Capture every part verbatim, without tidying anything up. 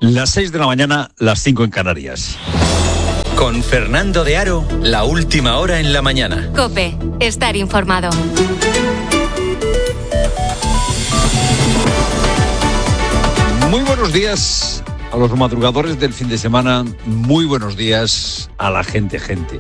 Las seis de la mañana, las cinco en Canarias. Con Fernando de Aro, la última hora en la mañana. COPE, estar informado. Muy buenos días a los madrugadores del fin de semana. Muy buenos días a la gente, gente.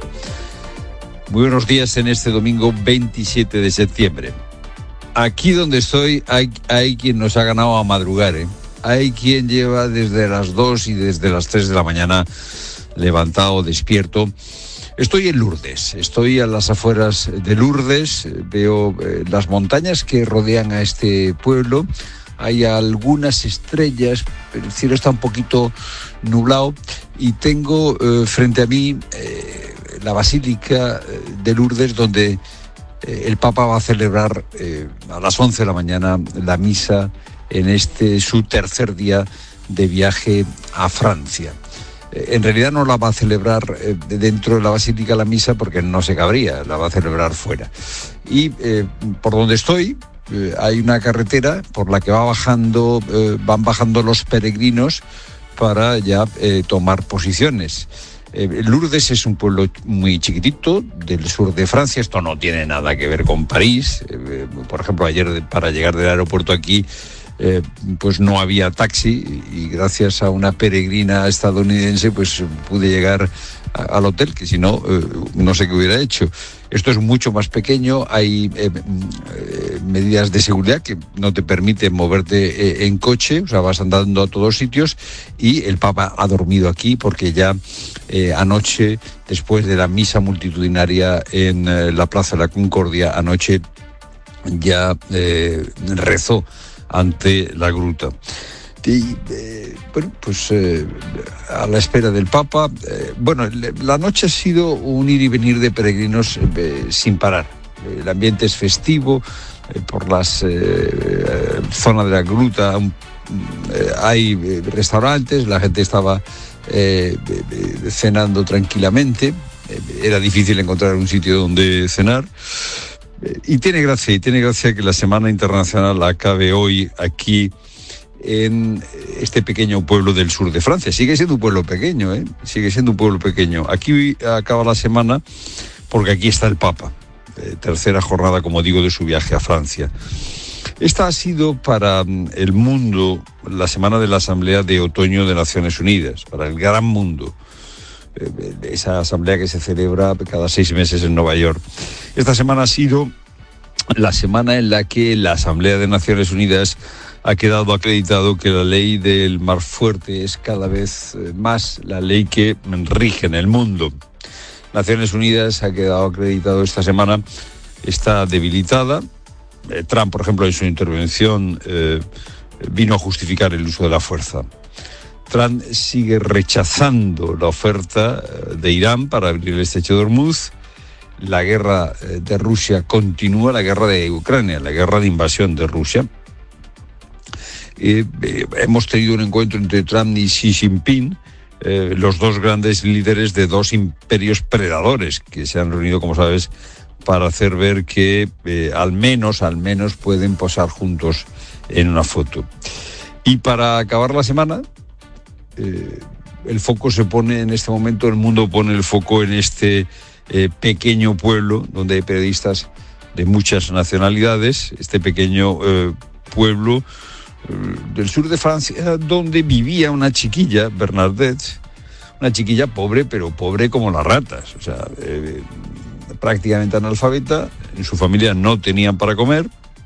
Muy buenos días en este domingo veintisiete de septiembre. Aquí donde estoy hay, hay quien nos ha ganado a madrugar, ¿eh? Hay quien lleva desde las dos y desde las tres de la mañana levantado, despierto. Estoy en Lourdes, estoy a las afueras de Lourdes, veo eh, las montañas que rodean a este pueblo. Hay algunas estrellas, el cielo está un poquito nublado y tengo eh, frente a mí eh, la Basílica de Lourdes, donde eh, el Papa va a celebrar eh, a las once de la mañana la misa en este su tercer día de viaje a Francia. Eh, en realidad no la va a celebrar eh, dentro de la Basílica la misa porque no se cabría, la va a celebrar fuera. Y eh, por donde estoy, Eh, hay una carretera por la que va bajando, eh, van bajando los peregrinos para ya eh, tomar posiciones. Eh, Lourdes es un pueblo muy chiquitito del sur de Francia. Esto no tiene nada que ver con París. Eh, por ejemplo, ayer para llegar del aeropuerto aquí, eh, pues no había taxi y gracias a una peregrina estadounidense pues pude llegar a, al hotel, que si no, eh, no sé qué hubiera hecho. Esto es mucho más pequeño, hay eh, eh, medidas de seguridad que no te permiten moverte eh, en coche, o sea, vas andando a todos sitios, y el Papa ha dormido aquí porque ya eh, anoche, después de la misa multitudinaria en eh, la Plaza de la Concordia, anoche ya eh, rezó ante la gruta. Y, eh, bueno, pues eh, a la espera del Papa, eh, bueno, la noche ha sido un ir y venir de peregrinos eh, sin parar. El ambiente es festivo, eh, por las eh, zonas de la gruta eh, hay restaurantes, la gente estaba eh, cenando tranquilamente, eh, era difícil encontrar un sitio donde cenar. Y tiene gracia, y tiene gracia que la Semana Internacional acabe hoy aquí en este pequeño pueblo del sur de Francia. Sigue siendo un pueblo pequeño, ¿eh? Sigue siendo un pueblo pequeño. Aquí acaba la semana porque aquí está el Papa. Eh, tercera jornada, como digo, de su viaje a Francia. Esta ha sido para el mundo la semana de la Asamblea de Otoño de Naciones Unidas, para el gran mundo. Esa asamblea que se celebra cada seis meses en Nueva York. Esta semana ha sido la semana en la que la Asamblea de Naciones Unidas ha quedado acreditado que la ley del mar fuerte es cada vez más la ley que rige en el mundo. Naciones Unidas ha quedado acreditado esta semana, está debilitada. Eh, Trump, por ejemplo, en su intervención eh, vino a justificar el uso de la fuerza. Trump sigue rechazando la oferta de Irán para abrir el estrecho de Hormuz. La guerra de Rusia continúa, la guerra de Ucrania, la guerra de invasión de Rusia. Eh, eh, hemos tenido un encuentro entre Trump y Xi Jinping, eh, los dos grandes líderes de dos imperios predadores que se han reunido, como sabes, para hacer ver que eh, al menos, al menos pueden posar juntos en una foto. Y para acabar la semana, Eh, el foco se pone en este momento, el mundo pone el foco en este eh, pequeño pueblo donde hay periodistas de muchas nacionalidades, este pequeño eh, pueblo eh, del sur de Francia, donde vivía una chiquilla, Bernadette, una chiquilla pobre, pero pobre como las ratas, o sea, eh, prácticamente analfabeta, en su familia no tenían para comer,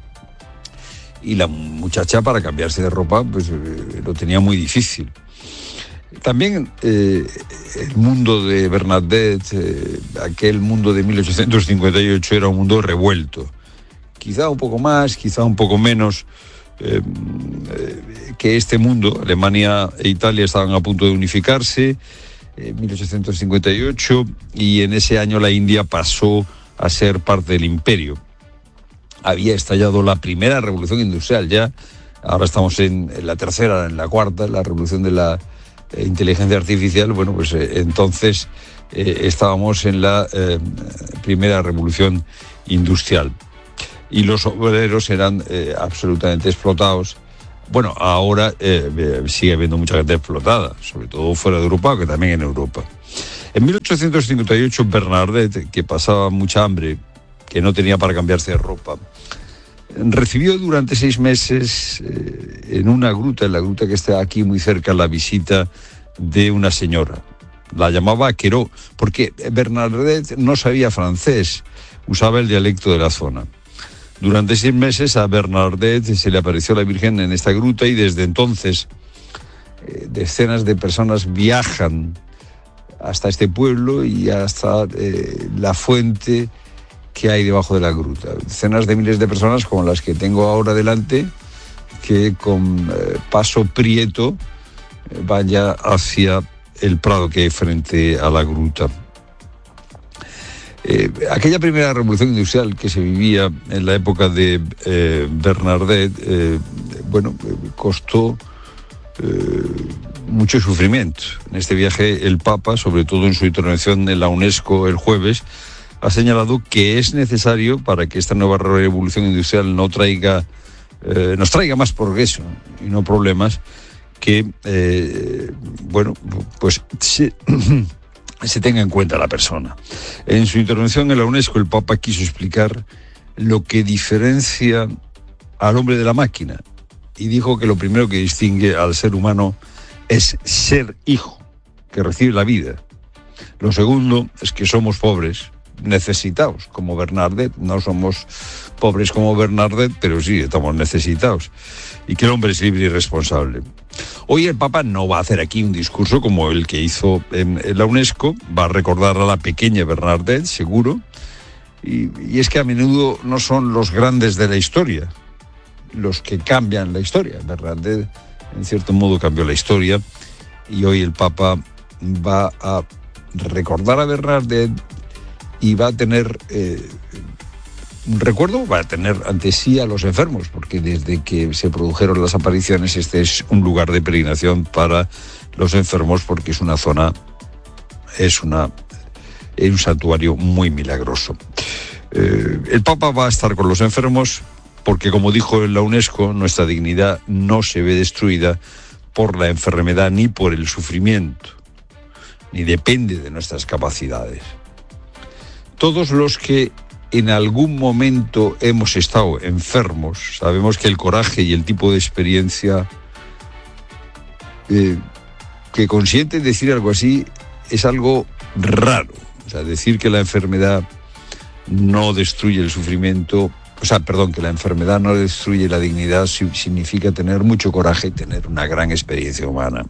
y la muchacha para cambiarse de ropa pues eh, lo tenía muy difícil. También eh, el mundo de Bernadette, eh, aquel mundo de mil ochocientos cincuenta y ocho, era un mundo revuelto. Quizá un poco más, quizá un poco menos eh, eh, que este mundo. Alemania e Italia estaban a punto de unificarse en mil ochocientos cincuenta y ocho y en ese año la India pasó a ser parte del imperio. Había estallado la primera revolución industrial ya, ahora estamos en, en la tercera, en la cuarta, la revolución de la inteligencia artificial. Bueno, pues eh, entonces eh, estábamos en la eh, primera revolución industrial y los obreros eran eh, absolutamente explotados Bueno, ahora eh, sigue habiendo mucha gente explotada, sobre todo fuera de Europa, que también en Europa. En mil ochocientos cincuenta y ocho, Bernardet, que pasaba mucha hambre, que no tenía para cambiarse de ropa, recibió durante seis meses eh, en una gruta, en la gruta que está aquí muy cerca, la visita de una señora. La llamaba Queró, porque Bernardet no sabía francés, usaba el dialecto de la zona. Durante seis meses a Bernardet se le apareció la Virgen en esta gruta y desde entonces eh, decenas de personas viajan hasta este pueblo y hasta eh, la fuente que hay debajo de la gruta. Decenas de miles de personas como las que tengo ahora delante, que con eh, paso prieto eh, van ya hacia el prado que hay frente a la gruta. Eh, aquella primera revolución industrial que se vivía en la época de eh, Bernardet, eh, bueno, costó eh, mucho sufrimiento. En este viaje el Papa, sobre todo en su intervención en la UNESCO el jueves, ha señalado que es necesario, para que esta nueva revolución industrial no traiga, eh, nos traiga más progreso y no problemas, que, eh, bueno, pues se, se tenga en cuenta la persona. En su intervención en la UNESCO, el Papa quiso explicar lo que diferencia al hombre de la máquina y dijo que lo primero que distingue al ser humano es ser hijo, que recibe la vida. Lo segundo es que somos pobres, necesitados, como Bernardet. No somos pobres como Bernardet, pero sí estamos necesitados. Y que el hombre es libre y responsable. Hoy el Papa no va a hacer aquí un discurso como el que hizo en, en la UNESCO, va a recordar a la pequeña Bernardet, seguro, y, y es que a menudo no son los grandes de la historia los que cambian la historia. Bernardet, en cierto modo, cambió la historia, y hoy el Papa va a recordar a Bernardet y va a tener eh, un recuerdo, va a tener ante sí a los enfermos, porque desde que se produjeron las apariciones este es un lugar de peregrinación para los enfermos, porque es una zona, es una es un santuario muy milagroso. Eh, el Papa va a estar con los enfermos porque, como dijo en la UNESCO, nuestra dignidad no se ve destruida por la enfermedad ni por el sufrimiento, ni depende de nuestras capacidades. Todos los que en algún momento hemos estado enfermos sabemos que el coraje y el tipo de experiencia eh, que consiente decir algo así es algo raro. O sea, decir que la enfermedad no destruye el sufrimiento, o sea, perdón, que la enfermedad no destruye la dignidad significa tener mucho coraje y tener una gran experiencia humana.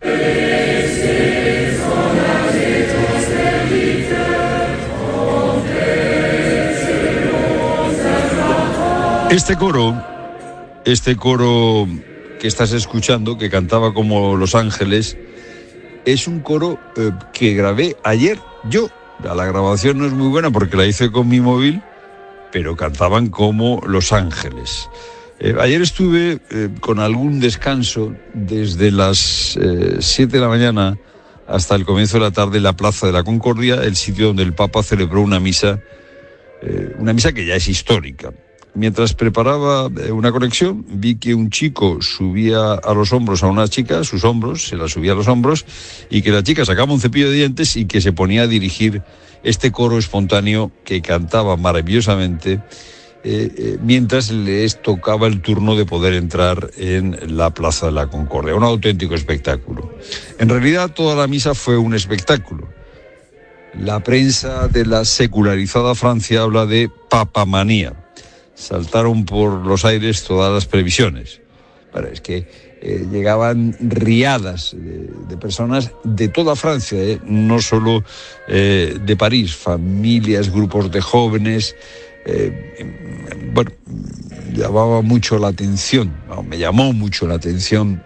Este coro, este coro que estás escuchando, que cantaba como Los Ángeles, es un coro eh, que grabé ayer yo. La grabación no es muy buena porque la hice con mi móvil, pero cantaban como Los Ángeles. Eh, ayer estuve eh, con algún descanso desde las eh, siete de la mañana hasta el comienzo de la tarde en la Plaza de la Concordia, el sitio donde el Papa celebró una misa, eh, una misa que ya es histórica. Mientras preparaba una conexión, vi que un chico subía a los hombros a una chica, sus hombros, se la subía a los hombros, y que la chica sacaba un cepillo de dientes y que se ponía a dirigir este coro espontáneo que cantaba maravillosamente, eh, eh, mientras les tocaba el turno de poder entrar en la Plaza de la Concordia. Un auténtico espectáculo. En realidad, toda la misa fue un espectáculo. La prensa de la secularizada Francia habla de papamanía. Saltaron por los aires todas las previsiones. Bueno, es que eh, llegaban riadas de, de personas de toda Francia, eh, no solo eh, de París, familias, grupos de jóvenes. Eh, bueno, llamaba mucho la atención, no, me llamó mucho la atención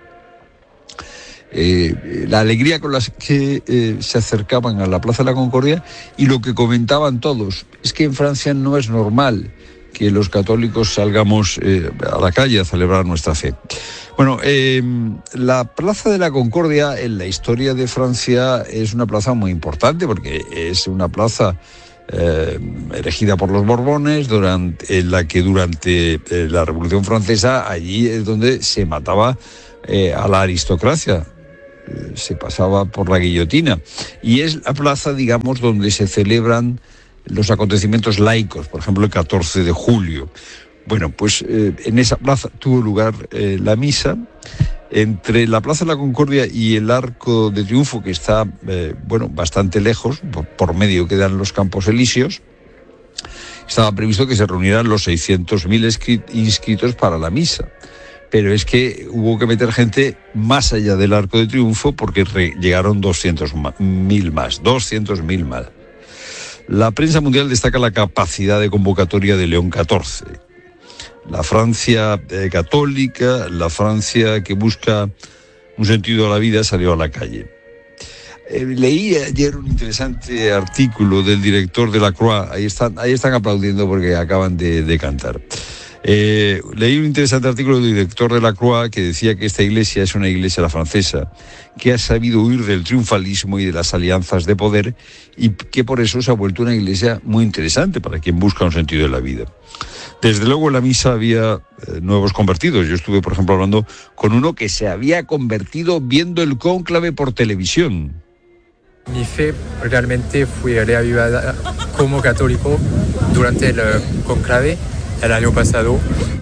eh, la alegría con la que eh, se acercaban a la Plaza de la Concordia, y lo que comentaban todos, es que en Francia no es normal que los católicos salgamos eh, a la calle a celebrar nuestra fe. Bueno, eh, la Plaza de la Concordia en la historia de Francia es una plaza muy importante porque es una plaza eh, erigida por los Borbones, durante, en la que durante eh, la Revolución Francesa allí es donde se mataba eh, a la aristocracia, eh, se pasaba por la guillotina, y es la plaza, digamos, donde se celebran los acontecimientos laicos, por ejemplo el catorce de julio. Bueno, pues eh, en esa plaza tuvo lugar eh, la misa. Entre la Plaza de la Concordia y el Arco de Triunfo, que está, eh, bueno, bastante lejos, por, por medio quedan los Campos Elíseos, estaba previsto que se reunieran los seiscientos mil inscritos para la misa. Pero es que hubo que meter gente más allá del Arco de Triunfo porque re- llegaron doscientos mil más, doscientos mil más. La prensa mundial destaca la capacidad de convocatoria de León catorce. La Francia eh, católica, la Francia que busca un sentido a la vida, salió a la calle. Eh, leí ayer un interesante artículo del director de la Croix, ahí están, ahí están aplaudiendo porque acaban de, de cantar. Eh, leí un interesante artículo del director de la Croix que decía que esta iglesia es una iglesia, la francesa, que ha sabido huir del triunfalismo y de las alianzas de poder y que por eso se ha vuelto una iglesia muy interesante para quien busca un sentido de la vida. Desde luego en la misa había eh, nuevos convertidos. Yo estuve, por ejemplo, hablando con uno que se había convertido viendo el cónclave por televisión. Mi fe realmente fue reavivada como católico durante el cónclave el año pasado.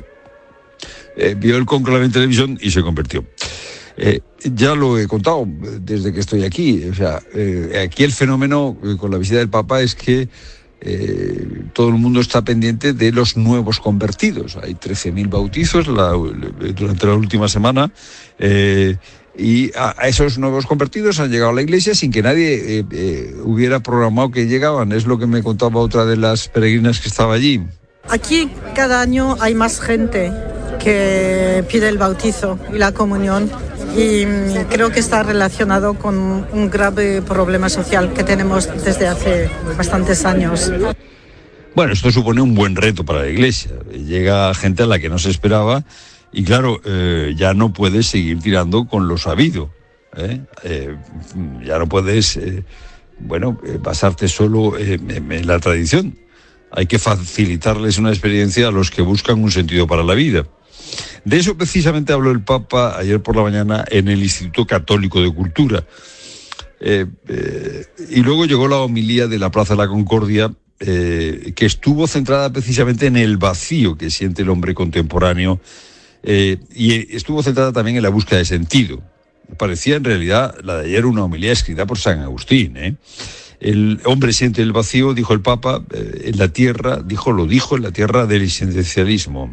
Eh, vio el cónclave en televisión y se convirtió. Eh, ya lo he contado desde que estoy aquí. O sea, eh, aquí el fenómeno eh, con la visita del Papa es que Eh, todo el mundo está pendiente de los nuevos convertidos. Hay trece mil bautizos la, durante la última semana eh, y a, a esos nuevos convertidos han llegado a la iglesia sin que nadie eh, eh, hubiera programado que llegaban. Es lo que me contaba otra de las peregrinas que estaba allí. Aquí cada año hay más gente que pide el bautizo y la comunión, y creo que está relacionado con un grave problema social que tenemos desde hace bastantes años. Bueno, esto supone un buen reto para la iglesia. Llega gente a la que no se esperaba y claro, eh, ya no puedes seguir tirando con lo sabido, ¿eh? Eh, ya no puedes, eh, bueno, eh, basarte solo eh, en, en la tradición. Hay que facilitarles una experiencia a los que buscan un sentido para la vida. De eso precisamente habló el Papa ayer por la mañana en el Instituto Católico de Cultura. Eh, eh, y luego llegó la homilía de la Plaza de la Concordia, eh, que estuvo centrada precisamente en el vacío que siente el hombre contemporáneo, eh, y estuvo centrada también en la búsqueda de sentido. Parecía en realidad la de ayer una homilía escrita por San Agustín, ¿eh? El hombre siente el vacío, dijo el Papa, eh, en la tierra, dijo, lo dijo, en la tierra del existencialismo.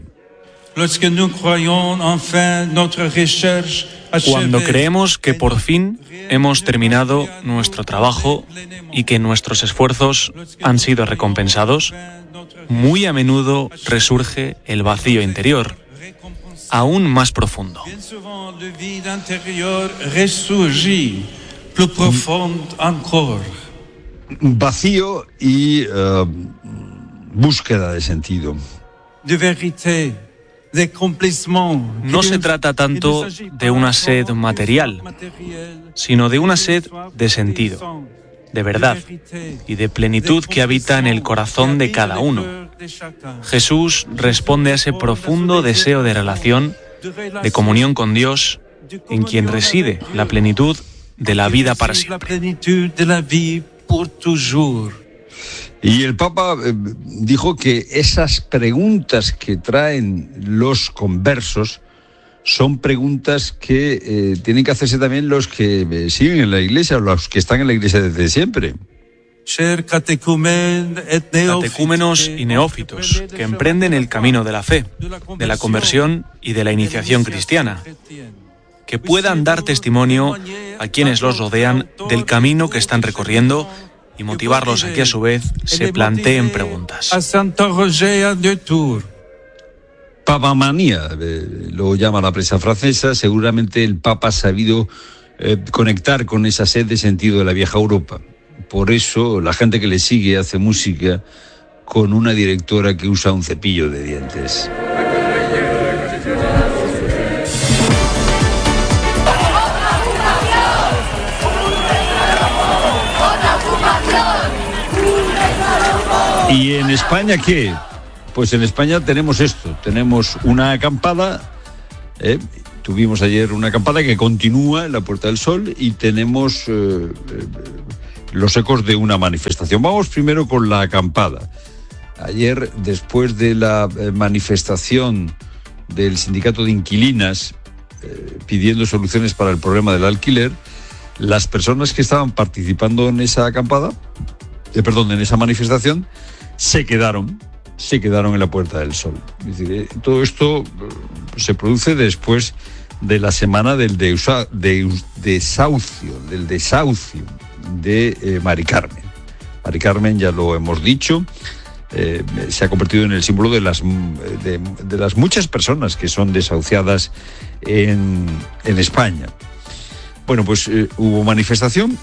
Cuando creemos que por fin hemos terminado nuestro trabajo y que nuestros esfuerzos han sido recompensados, muy a menudo resurge el vacío interior, aún más profundo. Vacío y uh, búsqueda de sentido. No se trata tanto de una sed material, sino de una sed de sentido, de verdad y de plenitud que habita en el corazón de cada uno. Jesús responde a ese profundo deseo de relación, de comunión con Dios, en quien reside la plenitud de la vida para siempre. Y el Papa eh, dijo que esas preguntas que traen los conversos son preguntas que eh, tienen que hacerse también los que eh, siguen en la iglesia, los que están en la iglesia desde siempre. Catecúmenos y neófitos que emprenden el camino de la fe, de la conversión y de la iniciación cristiana, que puedan dar testimonio a quienes los rodean del camino que están recorriendo y motivarlos a que a su vez se planteen preguntas. Papamanía, eh, lo llama la prensa francesa. Seguramente el Papa ha sabido eh, conectar con esa sed de sentido de la vieja Europa. Por eso la gente que le sigue hace música con una directora que usa un cepillo de dientes. ¿Y en España qué? Pues en España tenemos esto, tenemos una acampada, eh, tuvimos ayer una acampada que continúa en la Puerta del Sol y tenemos eh, los ecos de una manifestación. Vamos primero con la acampada. Ayer, después de la eh, manifestación del sindicato de inquilinas eh, pidiendo soluciones para el problema del alquiler, las personas que estaban participando en esa acampada, eh, perdón, en esa manifestación, se quedaron, se quedaron en la Puerta del Sol. Es decir, eh, todo esto eh, se produce después de la semana del deusa, de, desahucio, del desahucio de eh, Mari Carmen. Mari Carmen, ya lo hemos dicho, eh, se ha convertido en el símbolo de las, de, de las muchas personas que son desahuciadas en, en España. Bueno, pues eh, hubo manifestación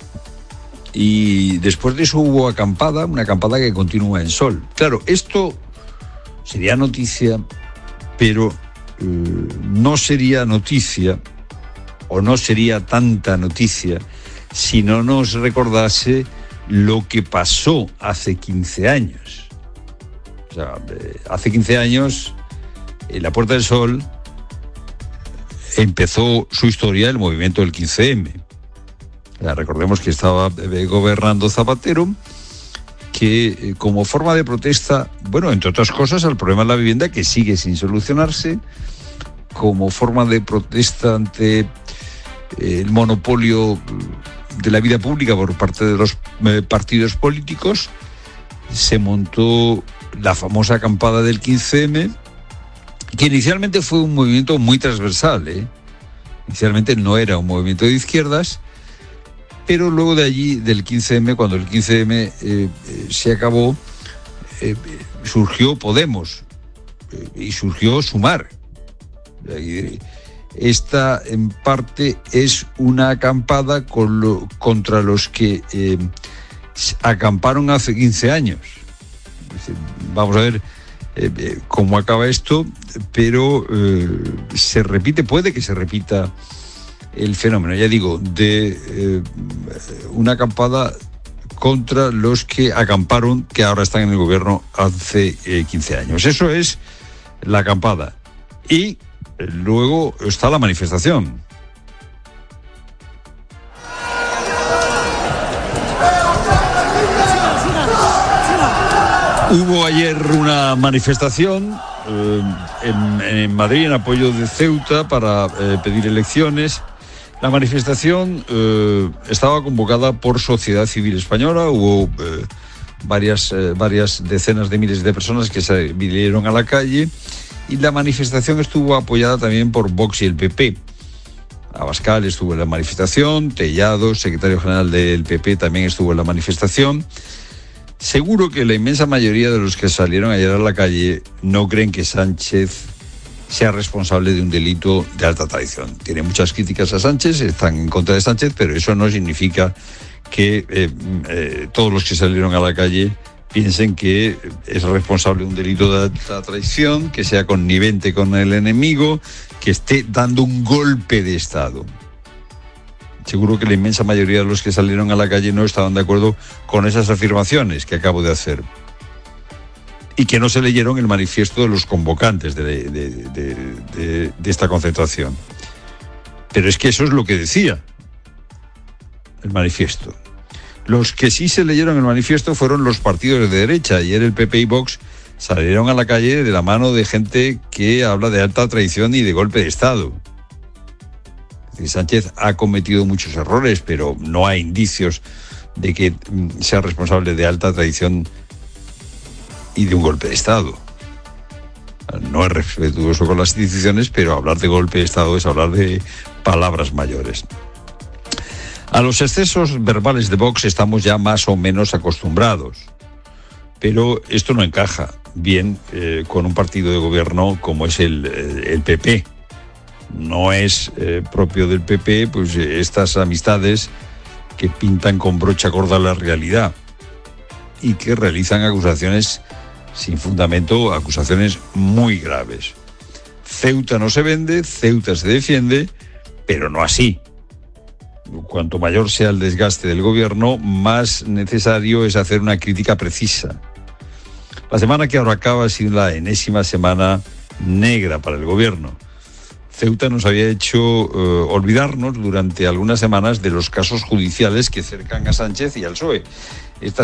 y después de eso hubo acampada, una acampada que continúa en Sol. Claro, esto sería noticia, pero eh, no sería noticia, o no sería tanta noticia, si no nos recordase lo que pasó hace quince años. O sea, eh, hace quince años, en la Puerta del Sol, empezó su historia el movimiento del quince eme. Ya, recordemos que estaba eh, gobernando Zapatero, que eh, como forma de protesta, bueno, entre otras cosas, al problema de la vivienda que sigue sin solucionarse, como forma de protesta ante eh, el monopolio de la vida pública por parte de los eh, partidos políticos, se montó la famosa acampada del quince eme, que inicialmente fue un movimiento muy transversal, ¿eh? Inicialmente no era un movimiento de izquierdas, pero luego de allí, del quince eme, cuando el quince eme eh, eh, se acabó, eh, surgió Podemos eh, y surgió Sumar. Esta, en parte, es una acampada con lo, contra los que eh, acamparon hace quince años. Vamos a ver eh, eh, cómo acaba esto, pero eh, se repite, puede que se repita el fenómeno, ya digo, de eh, una acampada contra los que acamparon, que ahora están en el gobierno hace eh, quince años. Eso es la acampada. Y luego está la manifestación. Hubo ayer una manifestación eh, en, en Madrid en apoyo de Ceuta para eh, pedir elecciones. La manifestación eh, estaba convocada por Sociedad Civil Española. Hubo eh, varias, eh, varias decenas de miles de personas que se vinieron a la calle. Y la manifestación estuvo apoyada también por Vox y el pe pe. Abascal estuvo en la manifestación, Tellado, secretario general del pe pe, también estuvo en la manifestación. Seguro que la inmensa mayoría de los que salieron ayer a la calle no creen que Sánchez sea responsable de un delito de alta traición. Tiene muchas críticas a Sánchez, están en contra de Sánchez, pero eso no significa que eh, eh, todos los que salieron a la calle piensen que es responsable de un delito de alta traición, que sea connivente con el enemigo, que esté dando un golpe de Estado. Seguro que la inmensa mayoría de los que salieron a la calle no estaban de acuerdo con esas afirmaciones que acabo de hacer. Y que no se leyeron el manifiesto de los convocantes de, de, de, de, de esta concentración. Pero es que eso es lo que decía el manifiesto. Los que sí se leyeron el manifiesto fueron los partidos de derecha. Ayer el pe pe y Vox salieron a la calle de la mano de gente que habla de alta traición y de golpe de Estado. Sánchez ha cometido muchos errores, pero no hay indicios de que sea responsable de alta traición y de un golpe de Estado. No es respetuoso con las instituciones, pero hablar de golpe de Estado es hablar de palabras mayores. A los excesos verbales de Vox estamos ya más o menos acostumbrados, pero esto no encaja bien eh, con un partido de gobierno como es el, el pe pe. No es eh, propio del pe pe pues estas amistades que pintan con brocha gorda la realidad y que realizan acusaciones sin fundamento, acusaciones muy graves. Ceuta no se vende, Ceuta se defiende, pero no así. Cuanto mayor sea el desgaste del gobierno, más necesario es hacer una crítica precisa. La semana que ahora acaba ha sido la enésima semana negra para el gobierno. Ceuta nos había hecho eh, olvidarnos durante algunas semanas de los casos judiciales que cercan a Sánchez y al P S O E. Esta